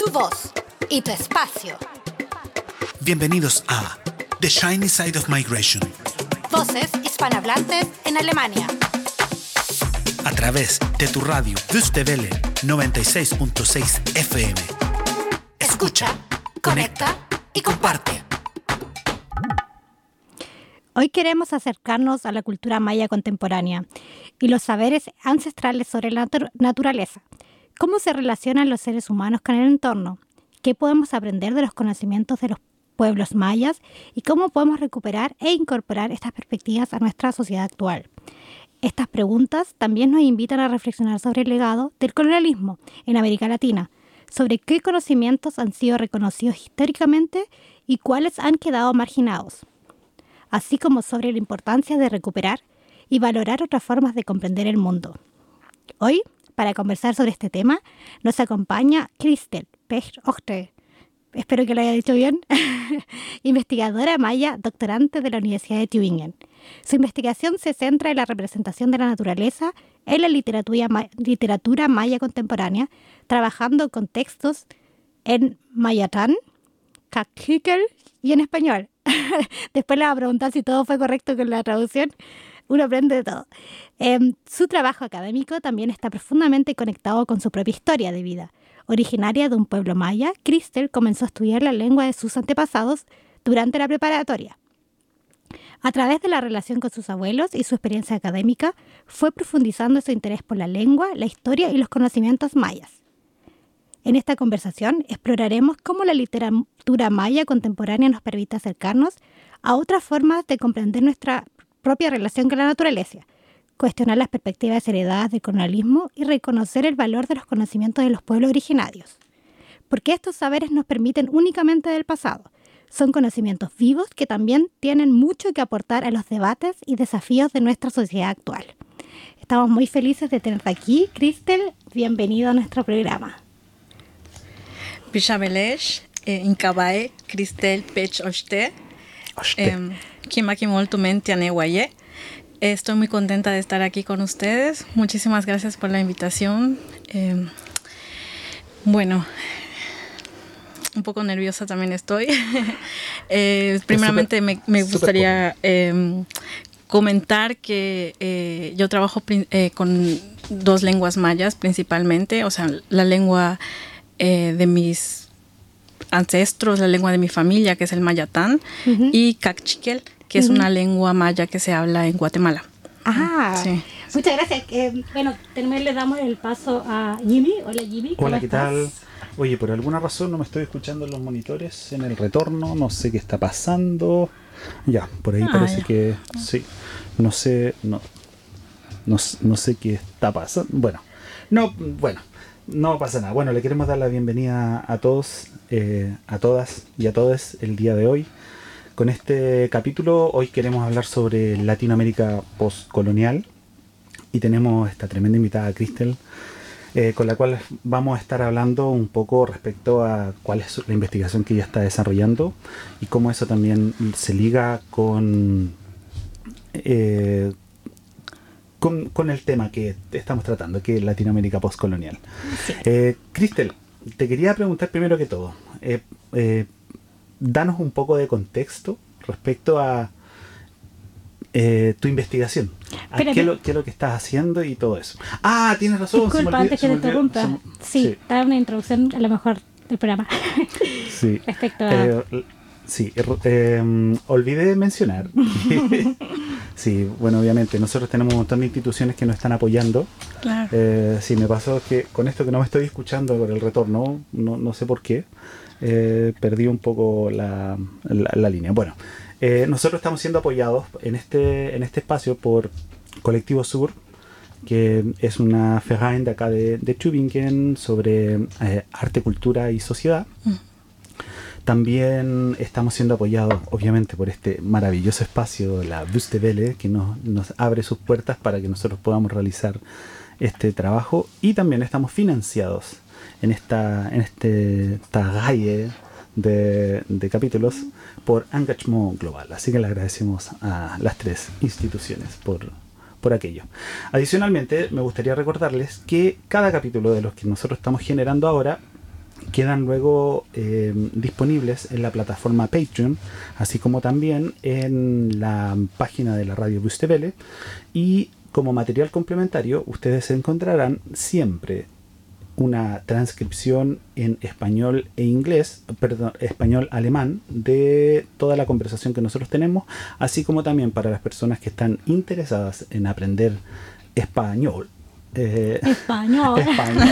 Tu voz y tu espacio. Bienvenidos a The Shiny Side of Migration. Voces hispanohablantes en Alemania. A través de tu radio Deutsche Welle 96.6 FM. Escucha, conecta y comparte. Hoy queremos acercarnos a la cultura maya contemporánea y los saberes ancestrales sobre la naturaleza. ¿Cómo se relacionan los seres humanos con el entorno? ¿Qué podemos aprender de los conocimientos de los pueblos mayas? ¿Y cómo podemos recuperar e incorporar estas perspectivas a nuestra sociedad actual? Estas preguntas también nos invitan a reflexionar sobre el legado del colonialismo en América Latina, sobre qué conocimientos han sido reconocidos históricamente y cuáles han quedado marginados, así como sobre la importancia de recuperar y valorar otras formas de comprender el mundo. Hoy, para conversar sobre este tema, nos acompaña Christel Pech-Ochte, espero que lo haya dicho bien, investigadora maya, doctorante de la Universidad de Tübingen. Su investigación se centra en la representación de la naturaleza en la literatura maya contemporánea, trabajando con textos en mayatán, caciquel y en español. Después le voy a preguntar si todo fue correcto con la traducción. Uno aprende de todo. Su trabajo académico también está profundamente conectado con su propia historia de vida. Originaria de un pueblo maya, Christel comenzó a estudiar la lengua de sus antepasados durante la preparatoria. A través de la relación con sus abuelos y su experiencia académica, fue profundizando su interés por la lengua, la historia y los conocimientos mayas. En esta conversación exploraremos cómo la literatura maya contemporánea nos permite acercarnos a otras formas de comprender nuestra propia relación con la naturaleza, cuestionar las perspectivas heredadas del colonialismo y reconocer el valor de los conocimientos de los pueblos originarios. Porque estos saberes nos permiten únicamente del pasado. Son conocimientos vivos que también tienen mucho que aportar a los debates y desafíos de nuestra sociedad actual. Estamos muy felices de tenerte aquí, Christel. Bienvenido a nuestro programa. Bishamelesh, Incabae, Christel Pech-Ochte, Kimaki molto mente anewaye. Estoy muy contenta de estar aquí con ustedes. Muchísimas gracias por la invitación. Bueno, un poco nerviosa también estoy. Primeramente me gustaría comentar que yo trabajo con dos lenguas mayas principalmente, o sea, la lengua de mis ancestros, la lengua de mi familia, que es el mayatán, y caciquel, que es una lengua maya que se habla en Guatemala. Sí. Muchas gracias. Bueno, también le damos el paso a Jimmy. Hola, Jimmy. Hola, ¿qué tal? Oye, por alguna razón no me estoy escuchando en los monitores en el retorno, no sé qué está pasando. Ya, por ahí parece que sí. No sé qué está pasando. No pasa nada. Bueno, le queremos dar la bienvenida a todos, a todas y a todos el día de hoy. Con este capítulo, hoy queremos hablar sobre Latinoamérica postcolonial y tenemos esta tremenda invitada, Christel, con la cual vamos a estar hablando un poco respecto a cuál es la investigación que ella está desarrollando y cómo eso también se liga con el tema que estamos tratando, que es Latinoamérica postcolonial. Sí. Christel, te quería preguntar primero que todo, danos un poco de contexto respecto a tu investigación. ¿Qué es lo que estás haciendo y todo eso? Ah, tienes razón. Disculpa, antes que te interrumpa. Sí, dar una introducción a lo mejor del programa. Sí. Respecto a... olvidé mencionar. Sí, bueno, obviamente, nosotros tenemos un montón de instituciones que nos están apoyando. Claro. Sí, me pasó que con esto que no me estoy escuchando por el retorno, no sé por qué, perdí un poco la línea. Bueno, nosotros estamos siendo apoyados en este espacio por Colectivo Sur, que es una Verein de acá de Tübingen sobre arte, cultura y sociedad. También estamos siendo apoyados, obviamente, por este maravilloso espacio, la Deutsche Welle, que nos abre sus puertas para que nosotros podamos realizar este trabajo. Y también estamos financiados en esta Reihe de capítulos por Engagement Global. Así que le agradecemos a las tres instituciones por aquello. Adicionalmente, me gustaría recordarles que cada capítulo de los que nosotros estamos generando ahora quedan luego disponibles en la plataforma Patreon, así como también en la página de la radio Bustevele. Y como material complementario, ustedes encontrarán siempre una transcripción en español e inglés, perdón, español-alemán, de toda la conversación que nosotros tenemos, así como también para las personas que están interesadas en aprender español. Español. Español.